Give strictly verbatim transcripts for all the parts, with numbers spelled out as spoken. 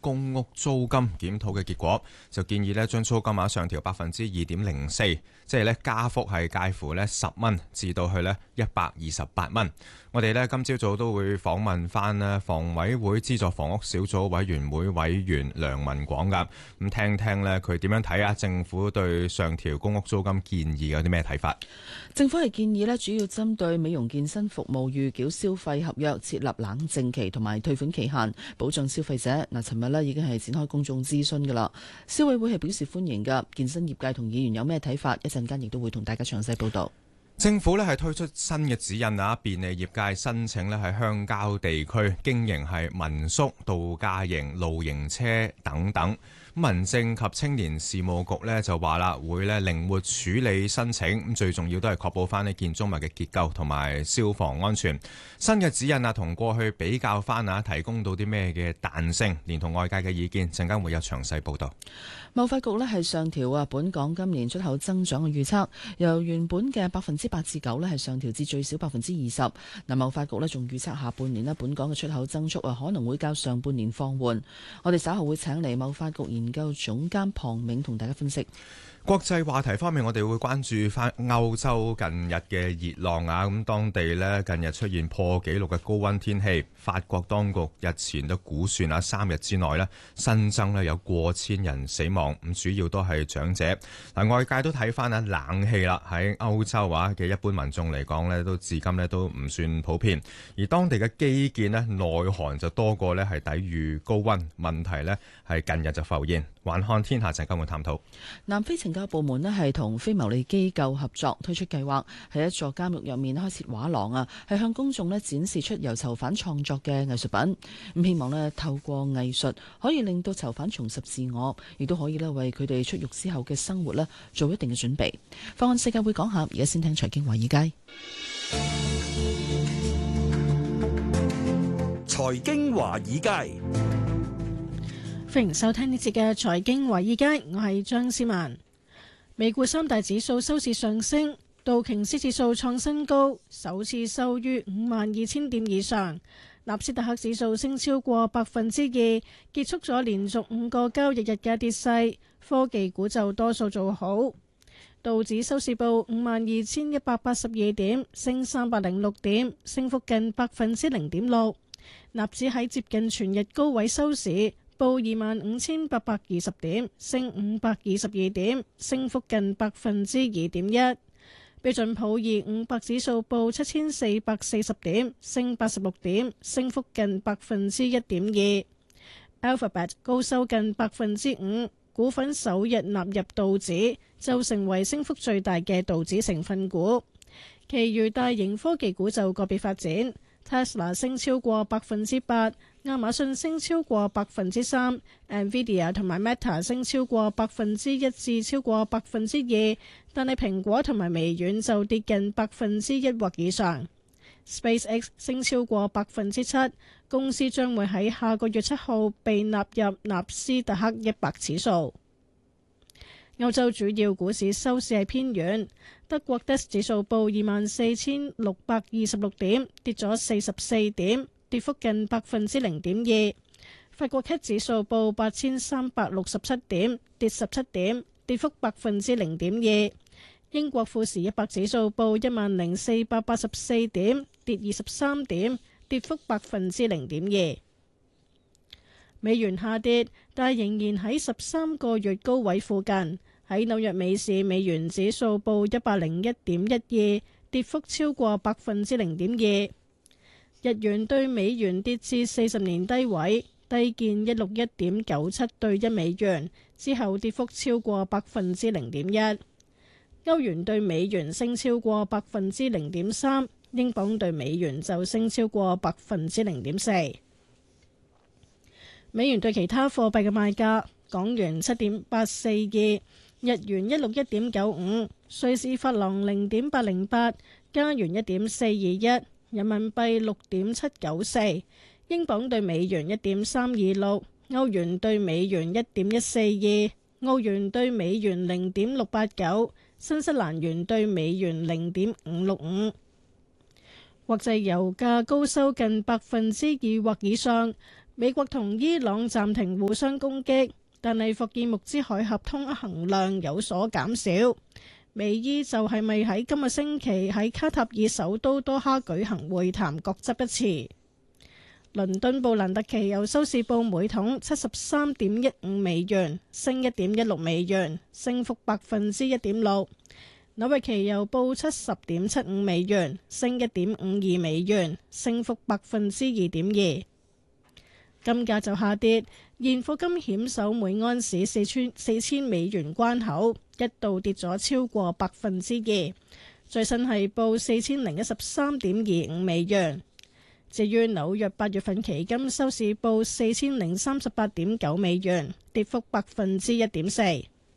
公屋租金檢討嘅結果，就建議咧將租金額上調百分之二點零四，即係咧加幅係介乎咧十蚊至到去咧一百二十八蚊。我哋咧今朝早都會訪問翻咧房委會資助房屋小組委員會委員梁文廣噶，咁聽聽咧佢點樣睇啊？政府對上調公屋租金建議有啲咩睇法？ 政府係建議咧，主要針對美容健身服務預繳消費合約設立冷靜期同埋退款期限，保障消費者。嗱，尋日咧已經係展開公眾諮詢噶啦，消委會係表示歡迎噶。健身業界同議員有咩睇法？一陣間亦都會同大家詳細報道。 政府咧係推出新嘅指引啊，便利業界申請咧喺鄉郊地區經營係民宿、度假營、露營車等等。民政及青年事務局咧就話啦，會咧靈活處理申請，咁最重要都係確保翻啲建築物嘅結構同埋消防安全。新嘅指引啊，同過去比較翻啊，提供到啲咩嘅彈性，連同外界嘅意見，陣間會有詳細報導。 貿發局咧係上調啊，本港今年出口增長嘅預測，由原本嘅百分之八至九咧係上調至最少百分之二十。嗱，貿發局咧仲預測下半年咧本港嘅出口增速啊可能會較上半年放緩。我哋稍後會請嚟貿發局研究總監龐銘同大家分析。 國際話題方面，我哋會關注翻歐洲近日嘅熱浪啊，咁當地呢近日出現破紀錄嘅高溫天氣，法國當局日前都估算啊，三日之內呢新增呢有過千人死亡，咁主要都係長者。嗱，外界都睇翻啊冷氣啦，喺歐洲啊嘅一般民眾嚟講呢，都至今呢都唔算普遍，而當地嘅基建呢耐寒就多過呢係抵禦高溫問題呢係近日就浮現。環看天下陣間會探討。 南非懲教部門咧係同非牟利機構合作推出計劃，喺一座監獄入面開設畫廊啊，係向公眾咧展示出由囚犯創作嘅藝術品。咁希望咧透過藝術可以令到囚犯重拾自我，亦都可以咧為佢哋出獄之後嘅生活咧做一定嘅準備。放眼世界會講下，而家先聽財經華爾街。 財經華爾街。 歡迎收聽呢節嘅財經華爾街，我係張思文。美股三大指數收市上升，道瓊斯指數創新高，首次收於五萬二千點以上。納斯達克指數升超過百分之二，結束咗連續五個交易日嘅跌勢。科技股就多數做好，道指收市報五萬二千一百八十二點，升三百零六點，升幅近百分之零點六。納指喺接近全日高位收市，報二萬五千八百二十點，升五百二十二點，升幅近百分之二點一。標準普爾五百指數報七千四百四十點，升八十六點，升幅近百分之一點二。Alphabet 高收近百分之五，股份首日納入道指，就成為升幅最大嘅道指成分股。其餘大型科技股就個別發展。Tesla 升超過百分之八，亞馬遜升超過百分之三 ，Nvidia 同埋 Meta 升超過百分之一至超過百分之二，但係蘋果同埋微軟就跌近百分之一或以上。SpaceX 升超過百分之七，公司將會喺下個月七號被納入納斯達克一百指數。歐洲主要股市收市係偏軟，德國 D A X 指數報二萬四千六百二十六點，跌咗四十四點，跌幅近百分之零點二。法國 C A C 指數報八千三百六十七點，跌十七點，跌幅百分之零點二。英國富時一百指數報一萬零四百八十四點，跌二十三點，跌幅百分之零點二。美元下跌，但仍然喺十三個月高位附近。喺紐約美市，美元指數報一百零一點一二，跌幅超過百分之零點二。日元對美元跌至四十年低位，低見一六一點九七對一美元，之後跌幅超過百分之零點一。歐元對美元升超過百分之零點三，英鎊對美元就升超過百分之零點四。美元對其他貨幣嘅賣價：港元七點八四二。日元一六一點九五，瑞士法郎零點八零八，加元一點四二一，人民幣六點七九四，英鎊對美元一點三二六，歐元對美元一點一四二，澳元對美元零點六八九，新西蘭元對美元零點五六五。國際油價高收近百分之二或以上。 美國同伊朗暫停互相攻擊，但係霍爾木茲海峽通行量有所減少。美伊就係咪喺今個星期喺卡塔爾首都多哈舉行會談，各執一詞。倫敦布蘭特期油收市報每桶七十三點一五美元，升一點一六美元，升幅百分之一點六。紐約期油報七十點七五美元，升一點五二美元，升幅百分之二點二。金價就下跌，現貨金險守每盎司四千四千美元關口，一度跌咗超過百分之二，最新係報四千零一十三點二五美元。至於紐約八月份期金收市報四千零三十八點九美元，跌幅百分之一點四。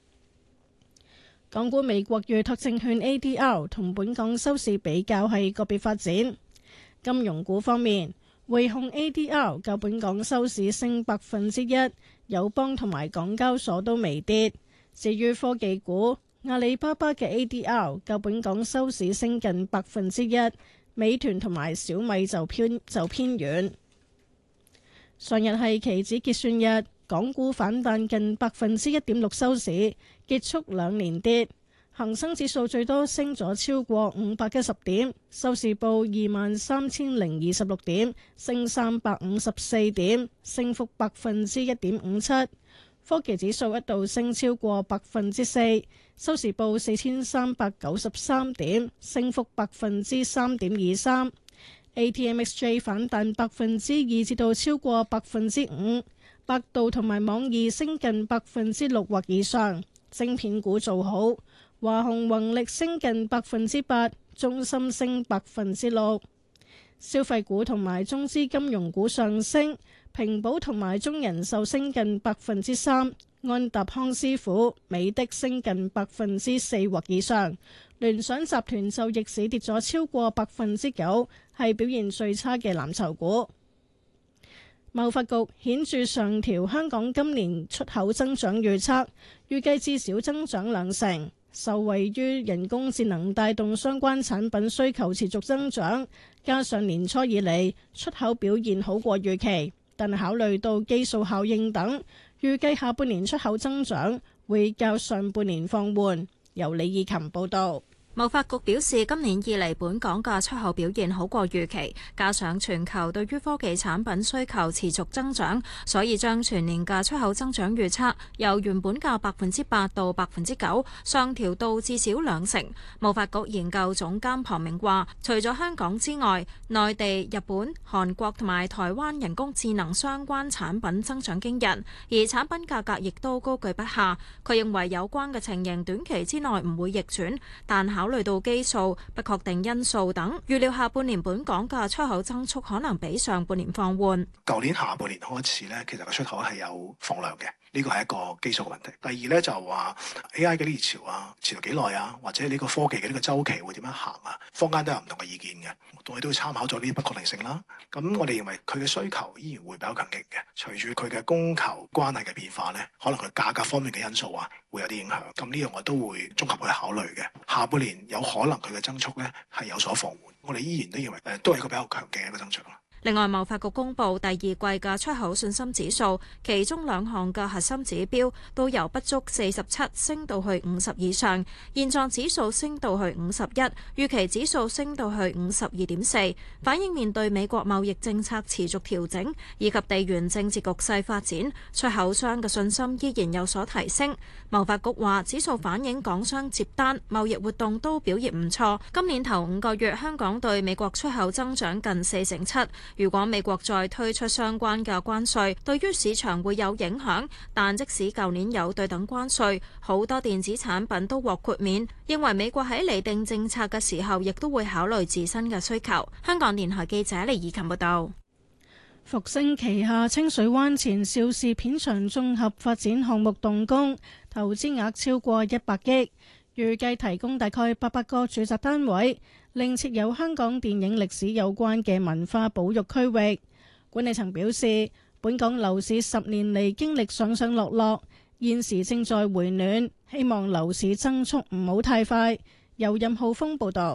港股美國預託證券 A D R 同本港收市比較係個別發展。金融股方面，匯控 A D R 較本港收市升百分之一，友邦同埋港交所都微跌。至於科技股，阿里巴巴嘅 A D R 較本港收市升近百分之一。美團同埋小米就偏就偏軟。上日係期指結算日，港股反彈近百分之一點六收市，結束兩連跌。恒生指數最多升咗超過五百一十點，收市報二萬三千零二十六點，升三百五十四點，升幅百分之一點五七。科技指數一度升超過百分之四，收市報四千三百九十三點，升幅百分之三點二三。A T M X J 反彈百分之二至到超過百分之五，百度同埋網易升近百分之六或以上。晶片股做好，華虹宏力升近百分之八，中芯升百分之六。消費股同埋中資金融股上升，平保同埋中人壽升近百分之三，安踏康師傅、美的升近百分之四或以上，聯想集團就逆市跌咗超過百分之九，係表現最差嘅藍籌股。貿發局顯著上調香港今年出口增長預測，預計至少增長兩成。受惠於人工智能帶動相關產品需求持續增長，加上年初以嚟出口表現好過預期，但考慮到基數效應等，預計下半年出口增長會較上半年放緩。由李以琴報導。 貿發局表示，今年以嚟本港嘅出口表現好過預期，加上全球對於科技產品需求持續增長，所以將全年嘅出口增長預測由原本嘅百分之八到百分之九上調到至少兩成。貿發局研究總監龐明話，除咗香港之外，內地、日本、韓國同埋台灣人工智能相關產品增長驚人，而產品價格亦都高居不下。佢認為有關嘅情形短期之內唔會逆轉，但考慮到基數、不確定因素等，預料下半年本港嘅出口增速可能比上半年放緩。 舊年下半年開始咧，其實個出口係有放量嘅，呢個係一個基數嘅問題。第二咧就係話 A I 嘅呢熱潮啊，持續幾耐啊，或者呢個科技嘅呢個週期會點樣行啊？坊間都有唔同嘅意見嘅，我哋都會參考咗呢啲不確定性啦。咁我哋認為佢嘅需求依然會比較強勁嘅，隨住佢嘅供求關係嘅變化咧，可能佢價格方面嘅因素啊會有啲影響。咁呢樣我都會綜合去考慮嘅。下半年有可能佢嘅增速咧係有所放緩，我哋依然都認為誒都係一個比較強勁嘅一個增長啦。 另外，貿發局公布第二季嘅出口信心指數，其中兩項嘅核心指標都由不足四十七升到去五十以上，現狀指數升到去五十一，預期指數升到去五十二點四，反映面對美國貿易政策持續調整以及地緣政治局勢發展，出口商嘅信心依然有所提升。貿發局話，指數反映港商接單、貿易活動都表現唔錯。今年頭五個月，香港對美國出口增長近四成七。如果美國再推出相關嘅關稅，對於市場會有影響，但即使舊年有對等關稅，好多電子產品都獲豁免。認為美國喺釐定政策嘅時候，亦都會考慮自身嘅需求。香港電台記者李以琴報道。 復星旗下清水灣前邵氏片場綜合發展項目動工，投資額超過一百億，預計提供大概八百個住宅單位，另設有香港電影歷史有關嘅文化保育區域。管理層表示，本港樓市十年嚟經歷上上落落，現時正在回暖，希望樓市增速唔好太快。由任浩峰報導。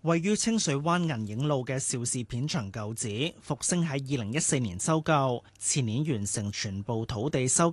位於清水灣銀影路嘅邵氏片場舊址，復星喺二零一四年收購，前年完成全部土地收購。